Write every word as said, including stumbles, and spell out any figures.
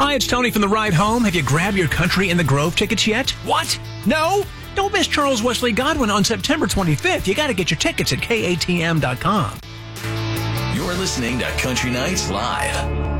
Hi, it's Tony from The Ride Home. Have you grabbed your Country in the Grove tickets yet? What? No? Don't miss Charles Wesley Godwin on September twenty-fifth. You got to get your tickets at K A T M dot com. You're listening to Country Nights Live.